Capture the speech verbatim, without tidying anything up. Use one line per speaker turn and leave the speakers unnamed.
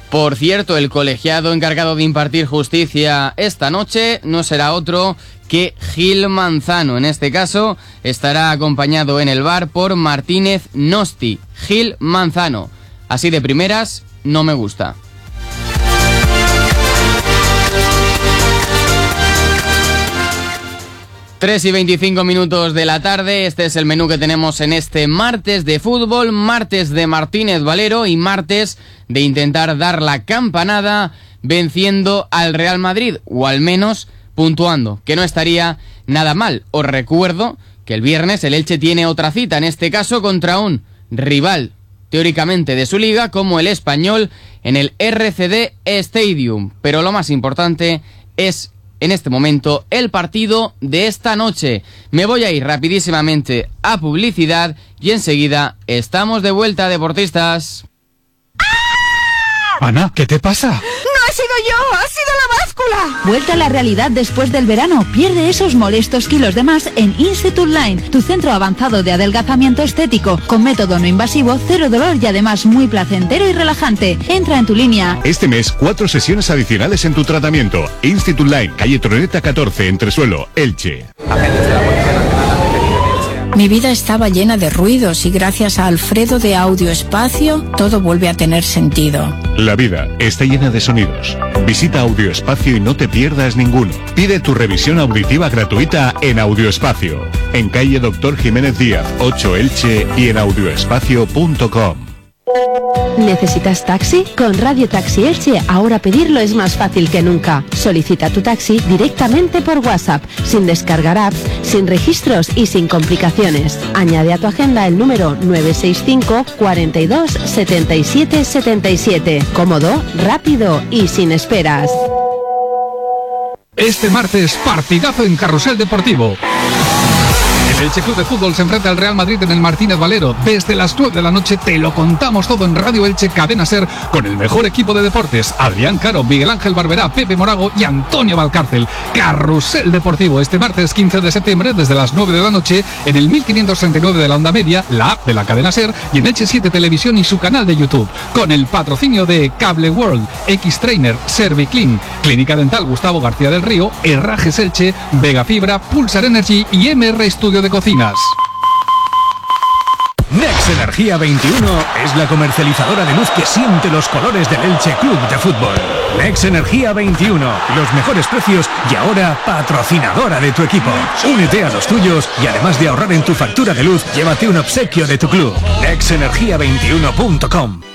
Por cierto, el colegiado encargado de impartir justicia esta noche no será otro que Gil Manzano. En este caso estará acompañado en el bar por Martínez Nosti. Gil Manzano. Así de primeras, no me gusta. tres y veinticinco minutos de la tarde, este es el menú que tenemos en este martes de fútbol, martes de Martínez Valero y martes de intentar dar la campanada venciendo al Real Madrid, o al menos puntuando, que no estaría nada mal. Os recuerdo que el viernes el Elche tiene otra cita, en este caso contra un rival teóricamente de su liga como el Español en el R C D Stadium, pero lo más importante es en este momento el partido de esta noche. Me voy a ir rapidísimamente a publicidad y enseguida estamos de vuelta, deportistas.
Ana, ¿qué te pasa?
¡No he sido yo! ¡Ha sido la báscula!
Vuelta a la realidad después del verano. Pierde esos molestos kilos de más en Institute Line, tu centro avanzado de adelgazamiento estético, con método no invasivo, cero dolor y además muy placentero y relajante. Entra en tu línea.
Este mes, cuatro sesiones adicionales en tu tratamiento. Institute Line, calle Troneta catorce, Entresuelo, Elche.
Mi vida estaba llena de ruidos y gracias a Alfredo de Audio Espacio todo vuelve a tener sentido.
La vida está llena de sonidos. Visita Audio Espacio y no te pierdas ninguno. Pide tu revisión auditiva gratuita en Audio Espacio, en calle Doctor Jiménez Díaz, ocho, Elche, y en audioespacio punto com.
¿Necesitas taxi? Con Radio Taxi Elche ahora pedirlo es más fácil que nunca. Solicita tu taxi directamente por WhatsApp, sin descargar apps, sin registros y sin complicaciones. Añade a tu agenda el número nueve seis cinco, cuarenta y dos, setenta y siete, setenta y siete. Cómodo, rápido y sin esperas.
Este martes, partidazo en Carrusel Deportivo. El Elche Club de Fútbol se enfrenta al Real Madrid en el Martínez Valero. Desde las nueve de la noche te lo contamos todo en Radio Elche Cadena Ser con el mejor equipo de deportes. Adrián Caro, Miguel Ángel Barberá, Pepe Morago y Antonio Valcárcel. Carrusel Deportivo este martes quince de septiembre desde las nueve de la noche en el mil quinientos treinta y nueve de la onda media, la app de la Cadena Ser y en Elche siete Televisión y su canal de YouTube. Con el patrocinio de Cable World, X-Trainer, Serviclean, Clínica Dental Gustavo García del Río, Herrajes Elche, Vega Fibra, Pulsar Energy y M R Estudio de Cocinas.
Nex Energía veintiuno es la comercializadora de luz que siente los colores del Elche Club de Fútbol. Nex Energía veintiuno, los mejores precios y ahora patrocinadora de tu equipo. Únete a los tuyos y además de ahorrar en tu factura de luz, llévate un obsequio de tu club. nex energía veintiuno punto com.